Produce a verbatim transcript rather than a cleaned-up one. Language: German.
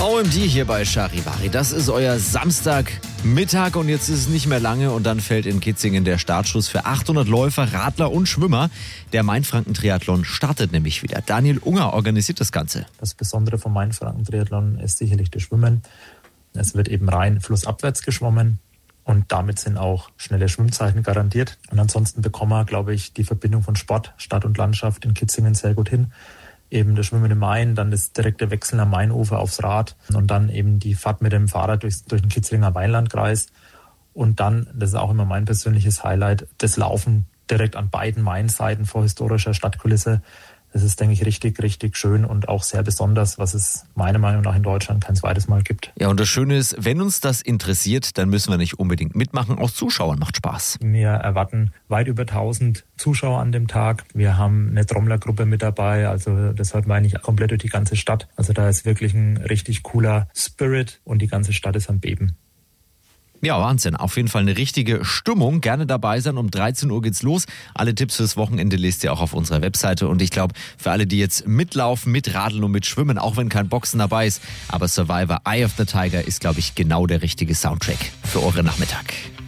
O M D hier bei Charivari. Das ist euer Samstagmittag und jetzt ist es nicht mehr lange und dann fällt in Kitzingen der Startschuss für achthundert Läufer, Radler und Schwimmer. Der Mainfranken-Triathlon startet nämlich wieder. Daniel Unger organisiert das Ganze. Das Besondere vom Mainfranken-Triathlon ist sicherlich das Schwimmen. Es wird eben rein flussabwärts geschwommen und damit sind auch schnelle Schwimmzeiten garantiert. Und ansonsten bekommen wir, glaube ich, die Verbindung von Sport, Stadt und Landschaft in Kitzingen sehr gut hin. Eben das Schwimmen im Main, dann das direkte Wechseln am Mainufer aufs Rad und dann eben die Fahrt mit dem Fahrrad durch, durch den Kitzlinger Weinlandkreis. Und dann, das ist auch immer mein persönliches Highlight, das Laufen direkt an beiden Mainseiten vor historischer Stadtkulisse. Das ist, denke ich, richtig, richtig schön und auch sehr besonders, was es meiner Meinung nach in Deutschland kein zweites Mal gibt. Ja, und das Schöne ist, wenn uns das interessiert, dann müssen wir nicht unbedingt mitmachen. Auch Zuschauern macht Spaß. Wir erwarten weit über tausend Zuschauer an dem Tag. Wir haben eine Trommlergruppe mit dabei, also das hört man eigentlich komplett durch die ganze Stadt. Also da ist wirklich ein richtig cooler Spirit und die ganze Stadt ist am Beben. Ja, Wahnsinn. Auf jeden Fall eine richtige Stimmung. Gerne dabei sein. Um dreizehn Uhr geht's los. Alle Tipps fürs Wochenende lest ihr auch auf unserer Webseite. Und ich glaube, für alle, die jetzt mitlaufen, mitradeln und mitschwimmen, auch wenn kein Boxen dabei ist, aber Survivor Eye of the Tiger ist, glaube ich, genau der richtige Soundtrack für euren Nachmittag.